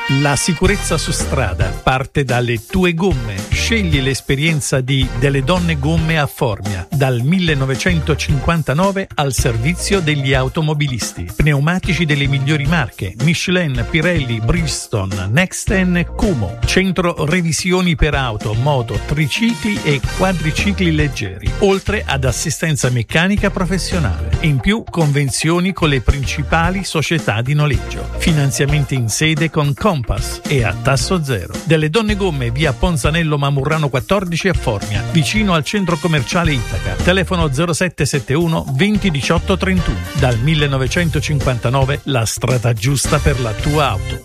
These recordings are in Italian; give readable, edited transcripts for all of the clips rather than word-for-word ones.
La sicurezza su strada parte dalle tue gomme. Scegli l'esperienza di Delle Donne Gomme a Formia. Dal 1959 al servizio degli automobilisti. Pneumatici delle migliori marche: Michelin, Pirelli, Bridgestone, Nexten, Kumo. Centro revisioni per auto, moto, tricicli e quadricicli leggeri. Oltre ad assistenza meccanica professionale. In più, convenzioni con le principali società di noleggio. Finanziamenti in sede con Compass e a tasso zero. Delle Donne Gomme, via Ponzanello Mamurrano 14 a Formia, vicino al centro commerciale Itaca. Telefono 0771 20 18 31. Dal 1959 la strada giusta per la tua auto.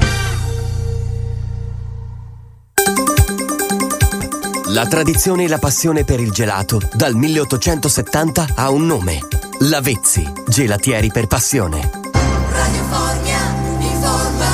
La tradizione e la passione per il gelato dal 1870 ha un nome: Lavezzi, gelatieri per passione. Radio Formia informa.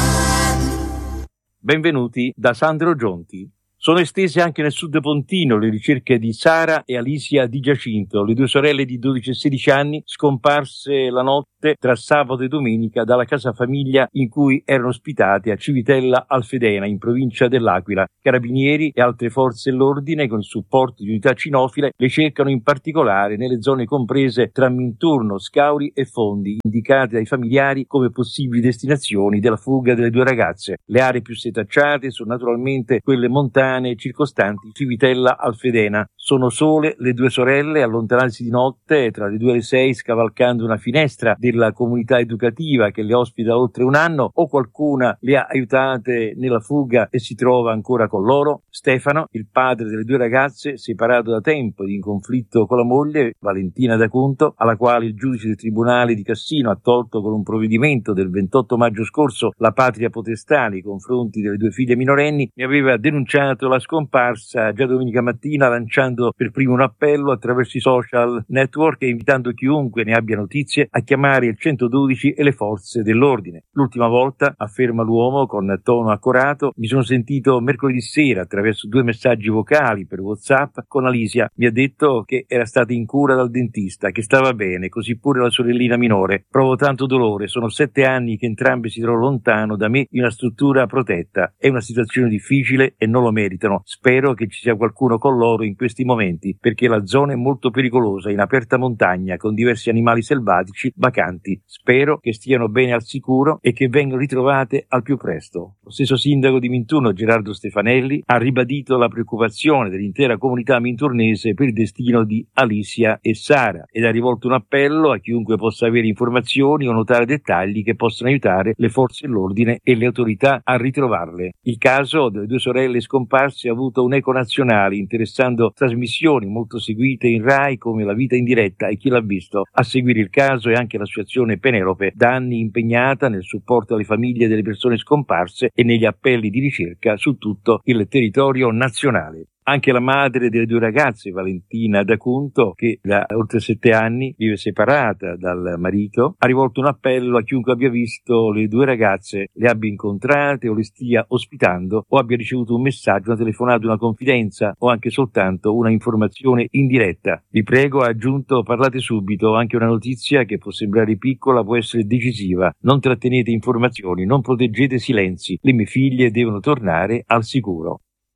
Benvenuti da Sandro Gionti. Sono estese anche nel sud pontino le ricerche di Sara e Alicia Di Giacinto, le due sorelle di 12 e 16 anni scomparse la notte tra sabato e domenica dalla casa famiglia in cui erano ospitate a Civitella Alfedena, in provincia dell'Aquila. Carabinieri e altre forze dell'ordine, con il supporto di unità cinofile, le cercano in particolare nelle zone comprese tra Minturno, Scauri e Fondi, indicate dai familiari come possibili destinazioni della fuga delle due ragazze. Le aree più setacciate sono naturalmente quelle montane circostanti Civitella Alfedena. Sono sole le due sorelle a allontanarsi di notte tra le 2 e le 6 scavalcando una finestra della comunità educativa che le ospita da oltre un anno, o qualcuna le ha aiutate nella fuga e si trova ancora con loro? Stefano, il padre delle due ragazze, separato da tempo ed in conflitto con la moglie Valentina D'Acunto, alla quale il giudice del Tribunale di Cassino ha tolto con un provvedimento del 28 maggio scorso la patria potestà nei confronti delle due figlie minorenni, ne aveva denunciato la scomparsa già domenica mattina, lanciando per primo un appello attraverso i social network e invitando chiunque ne abbia notizie a chiamare il 112 e le forze dell'ordine. L'ultima volta, afferma l'uomo con tono accorato, mi sono sentito mercoledì sera attraverso 2 messaggi vocali per WhatsApp con Alicia. Mi ha detto che era stata in cura dal dentista, che stava bene, così pure la sorellina minore. Provo tanto dolore, sono 7 anni che entrambi si trovano lontano da me in una struttura protetta. È una situazione difficile e non lo meritano. Spero che ci sia qualcuno con loro in questi momenti, perché la zona è molto pericolosa, in aperta montagna, con diversi animali selvatici vacanti. Spero che stiano bene al sicuro e che vengano ritrovate al più presto. Lo stesso sindaco di Minturno, Gerardo Stefanelli, ha ribadito la preoccupazione dell'intera comunità minturnese per il destino di Alicia e Sara ed ha rivolto un appello a chiunque possa avere informazioni o notare dettagli che possano aiutare le forze dell'ordine e le autorità a ritrovarle. Il caso delle due sorelle scomparse ha avuto un'eco nazionale, interessando trasmissioni molto seguite in Rai come La Vita in diretta e Chi l'ha visto. A seguire il caso è anche l'associazione Penelope, da anni impegnata nel supporto alle famiglie delle persone scomparse e negli appelli di ricerca su tutto il territorio nazionale. Anche la madre delle due ragazze, Valentina D'Acunto, che da oltre 7 anni vive separata dal marito, ha rivolto un appello a chiunque abbia visto le due ragazze, le abbia incontrate o le stia ospitando o abbia ricevuto un messaggio, una telefonata, una confidenza o anche soltanto una informazione in diretta. Vi prego, ha aggiunto, parlate subito, anche una notizia che può sembrare piccola può essere decisiva. Non trattenete informazioni, non proteggete silenzi. Le mie figlie devono tornare al sicuro.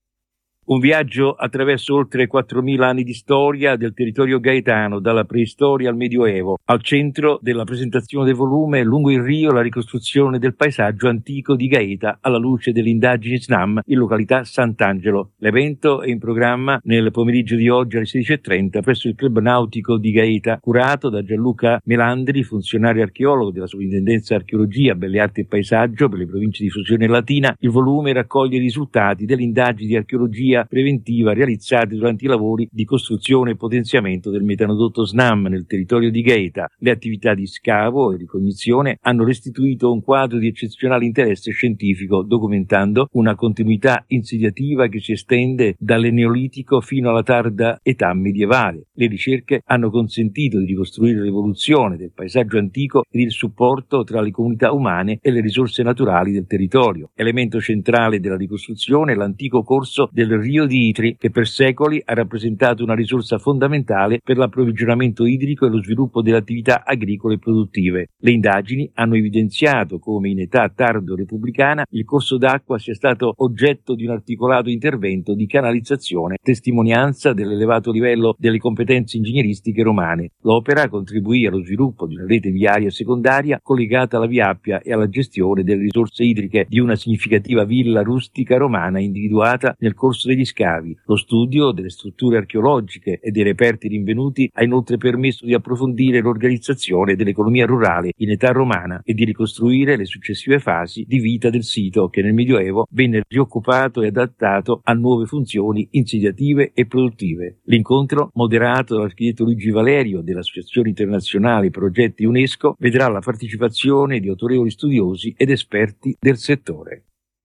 Un viaggio attraverso oltre 4.000 anni di storia del territorio gaetano, dalla preistoria al Medioevo. Al centro della presentazione del volume, lungo il Rio, la ricostruzione del paesaggio antico di Gaeta alla luce delle indagini SNAM in località Sant'Angelo. L'evento è in programma nel pomeriggio di oggi alle 16:30 presso il Club Nautico di Gaeta, curato da Gianluca Melandri, funzionario archeologo della Sovrintendenza Archeologia, Belle Arti e Paesaggio per le province di Fusione Latina. Il volume raccoglie i risultati delle indagini di archeologia preventiva realizzate durante i lavori di costruzione e potenziamento del metanodotto SNAM nel territorio di Gaeta. Le attività di scavo e ricognizione hanno restituito un quadro di eccezionale interesse scientifico, documentando una continuità insediativa che si estende dal Neolitico fino alla tarda età medievale. Le ricerche hanno consentito di ricostruire l'evoluzione del paesaggio antico ed il supporto tra le comunità umane e le risorse naturali del territorio. Elemento centrale della ricostruzione è l'antico corso del Rio di Itri, che per secoli ha rappresentato una risorsa fondamentale per l'approvvigionamento idrico e lo sviluppo delle attività agricole e produttive. Le indagini hanno evidenziato come in età tardo repubblicana il corso d'acqua sia stato oggetto di un articolato intervento di canalizzazione, testimonianza dell'elevato livello delle competenze ingegneristiche romane. L'opera contribuì allo sviluppo di una rete viaria secondaria collegata alla Via Appia e alla gestione delle risorse idriche di una significativa villa rustica romana individuata nel corso degli scavi. Lo studio delle strutture archeologiche e dei reperti rinvenuti ha inoltre permesso di approfondire l'organizzazione dell'economia rurale in età romana e di ricostruire le successive fasi di vita del sito, che nel Medioevo venne rioccupato e adattato a nuove funzioni insediative e produttive. L'incontro, moderato dall'architetto Luigi Valerio dell'Associazione Internazionale Progetti UNESCO, vedrà la partecipazione di autorevoli studiosi ed esperti del settore.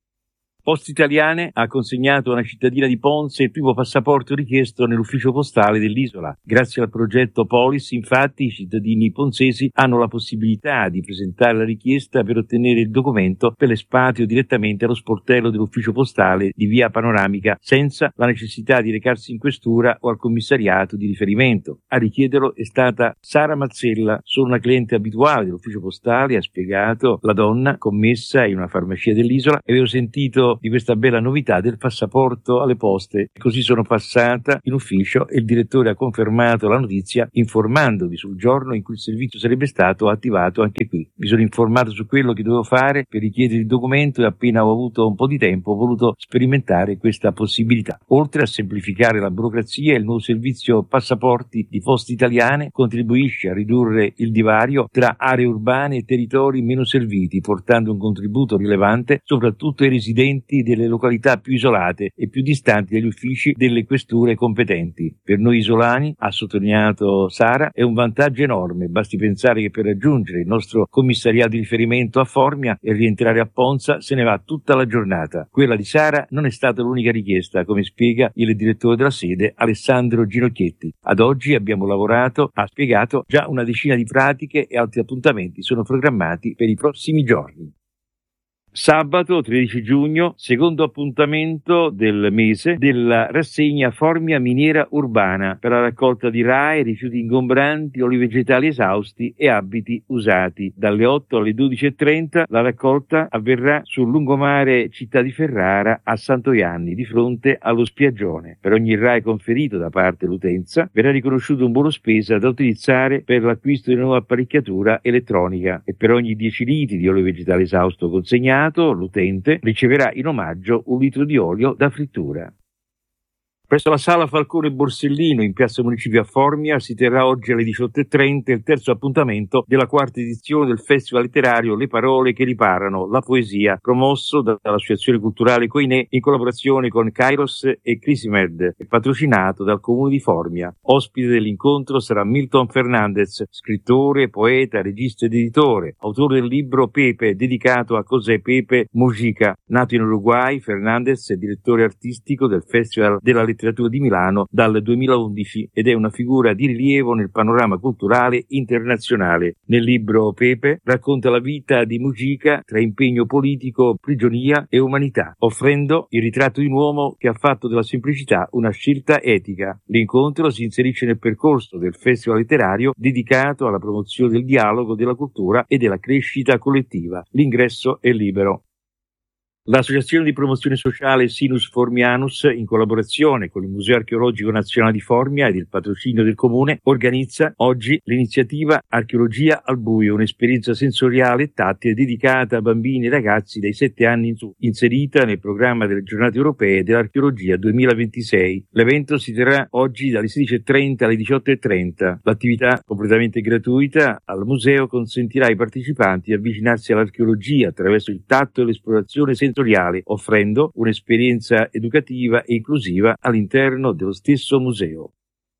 Poste Italiane ha consegnato a una cittadina di Ponza il primo passaporto richiesto nell'ufficio postale dell'isola. Grazie al progetto Polis, infatti, i cittadini ponzesi hanno la possibilità di presentare la richiesta per ottenere il documento per l'espatrio direttamente allo sportello dell'ufficio postale di Via Panoramica, senza la necessità di recarsi in questura o al commissariato di riferimento. A richiederlo è stata Sara Mazzella, sono una cliente abituale dell'ufficio postale, ha spiegato la donna, commessa in una farmacia dell'isola, e avevo sentito di questa bella novità del passaporto alle poste. Così sono passata in ufficio e il direttore ha confermato la notizia informandovi sul giorno in cui il servizio sarebbe stato attivato anche qui. Mi sono informato su quello che dovevo fare per richiedere il documento e appena ho avuto un po' di tempo ho voluto sperimentare questa possibilità. Oltre a semplificare la burocrazia, il nuovo servizio passaporti di Poste Italiane contribuisce a ridurre il divario tra aree urbane e territori meno serviti, portando un contributo rilevante soprattutto ai residenti delle località più isolate e più distanti dagli uffici delle questure competenti. Per noi isolani, ha sottolineato Sara, è un vantaggio enorme. Basti pensare che per raggiungere il nostro commissariato di riferimento a Formia e rientrare a Ponza se ne va tutta la giornata. Quella di Sara non è stata l'unica richiesta, come spiega il direttore della sede Alessandro Ginocchietti. Ad oggi abbiamo lavorato, ha spiegato, già una decina di pratiche e altri appuntamenti sono programmati per i prossimi giorni. Sabato 13 giugno, secondo appuntamento del mese della rassegna Formia Miniera Urbana per la raccolta di RAEE, rifiuti ingombranti, oli vegetali esausti e abiti usati. Dalle 8 alle 12:30 la raccolta avverrà sul lungomare Città di Ferrara a Santoianni, di fronte allo spiaggione. Per ogni RAEE conferito da parte dell'utenza verrà riconosciuto un buono spesa da utilizzare per l'acquisto di nuova apparecchiatura elettronica e per ogni 10 litri di olio vegetale esausto consegnato l'utente riceverà in omaggio un litro di olio da frittura. Presso la Sala Falcone Borsellino in Piazza Municipio a Formia si terrà oggi alle 18:30 il terzo appuntamento della quarta edizione del Festival letterario Le Parole che riparano, la poesia, promosso dall'Associazione Culturale Koinè in collaborazione con Kairos e Crisimed e patrocinato dal Comune di Formia. Ospite dell'incontro sarà Milton Fernandez, scrittore, poeta, regista ed editore, autore del libro Pepe, dedicato a José Pepe Mujica. Nato in Uruguay, Fernandez è direttore artistico del Festival della Letteratura di Milano dal 2011 ed è una figura di rilievo nel panorama culturale internazionale. Nel libro Pepe racconta la vita di Mujica tra impegno politico, prigionia e umanità, offrendo il ritratto di un uomo che ha fatto della semplicità una scelta etica. L'incontro si inserisce nel percorso del Festival letterario dedicato alla promozione del dialogo, della cultura e della crescita collettiva. L'ingresso è libero. L'Associazione di Promozione Sociale Sinus Formianus, in collaborazione con il Museo Archeologico Nazionale di Formia ed il patrocinio del Comune, organizza oggi l'iniziativa Archeologia al Buio, un'esperienza sensoriale e tattile dedicata a bambini e ragazzi dai 7 anni in su, inserita nel programma delle Giornate Europee dell'Archeologia 2026. L'evento si terrà oggi dalle 16:30 alle 18:30. L'attività, completamente gratuita, al museo consentirà ai partecipanti di avvicinarsi all'archeologia attraverso il tatto e l'esplorazione sensoriale, offrendo un'esperienza educativa e inclusiva all'interno dello stesso museo.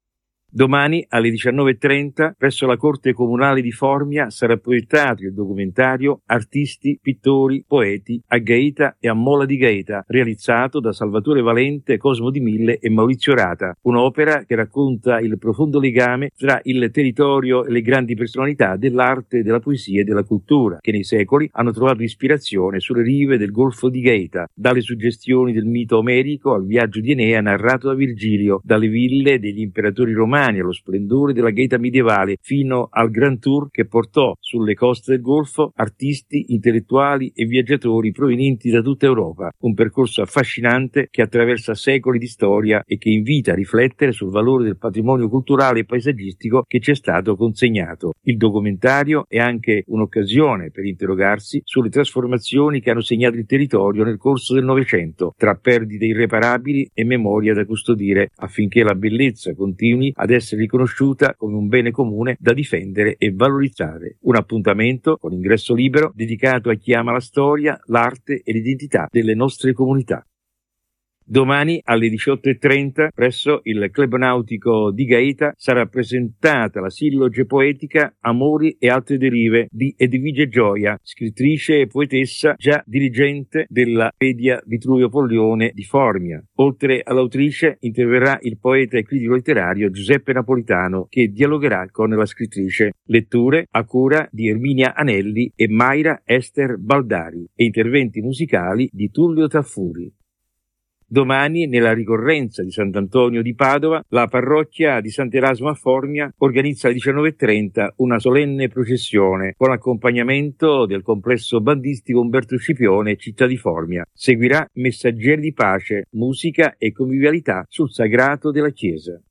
Domani alle 19:30 presso la Corte Comunale di Formia sarà proiettato il documentario Artisti, pittori, poeti a Gaeta e a Mola di Gaeta, realizzato da Salvatore Valente, Cosmo Di Mille e Maurizio Rata, un'opera che racconta il profondo legame tra il territorio e le grandi personalità dell'arte, della poesia e della cultura, che nei secoli hanno trovato ispirazione sulle rive del Golfo di Gaeta, dalle suggestioni del mito omerico al viaggio di Enea narrato da Virgilio, dalle ville degli imperatori romani allo splendore della Gaeta medievale, fino al Grand Tour che portò sulle coste del Golfo artisti, intellettuali e viaggiatori provenienti da tutta Europa. Un percorso affascinante che attraversa secoli di storia e che invita a riflettere sul valore del patrimonio culturale e paesaggistico che ci è stato consegnato. Il documentario è anche un'occasione per interrogarsi sulle trasformazioni che hanno segnato il territorio nel corso del Novecento, tra perdite irreparabili e memoria da custodire, affinché la bellezza continui ad essere riconosciuta come un bene comune da difendere e valorizzare. Un appuntamento con ingresso libero dedicato a chi ama la storia, l'arte e l'identità delle nostre comunità. Domani alle 18:30 presso il Club Nautico di Gaeta sarà presentata la silloge poetica Amori e altre derive di Edvige Gioia, scrittrice e poetessa già dirigente della Media Vitruvio Pollione di Formia. Oltre all'autrice interverrà il poeta e critico letterario Giuseppe Napolitano, che dialogherà con la scrittrice. Letture a cura di Erminia Anelli e Mayra Ester Baldari e interventi musicali di Tullio Taffuri. Domani, nella ricorrenza di Sant'Antonio di Padova, la parrocchia di Sant'Erasmo a Formia organizza alle 19:30 una solenne processione con accompagnamento del complesso bandistico Umberto Scipione, città di Formia. Seguirà Messaggeri di pace, musica e convivialità sul sagrato della Chiesa.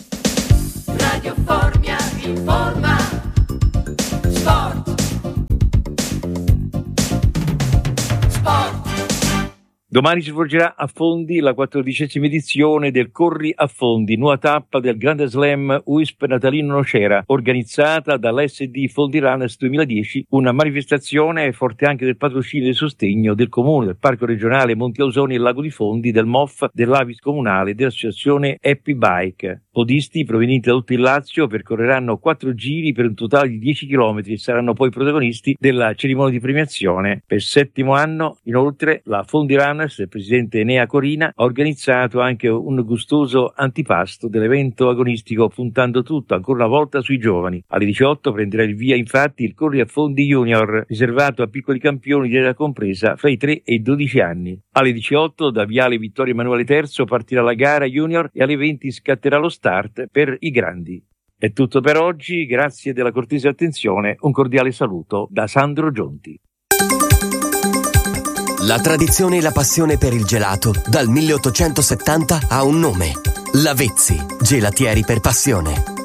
Radio Formia informa. Sport. Domani si svolgerà a Fondi la 14ª edizione del Corri a Fondi, nuova tappa del Grande Slam UISP Natalino Nocera, organizzata dall'SD Fondi Runners 2010, una manifestazione forte anche del patrocinio e del sostegno del Comune, del Parco Regionale Monti Ausoni e Lago di Fondi, del MOF, dell'Avis Comunale e dell'Associazione Happy Bike. Podisti provenienti da tutto il Lazio percorreranno 4 giri per un totale di 10 km e saranno poi protagonisti della cerimonia di premiazione. Per 7° anno, inoltre, la Fondi Runners, il presidente Enea Corina, ha organizzato anche un gustoso antipasto dell'evento agonistico, puntando tutto ancora una volta sui giovani. Alle 18 prenderà il via infatti il Corri a Fondi Junior, riservato a piccoli campioni di età compresa fra i 3 e i 12 anni. Alle 18 da Viale Vittorio Emanuele III partirà la gara junior e alle 20 scatterà lo start per i grandi. È tutto per oggi, grazie della cortese attenzione, un cordiale saluto da Sandro Gionti. La tradizione e la passione per il gelato dal 1870 ha un nome: Lavezzi, gelatieri per passione.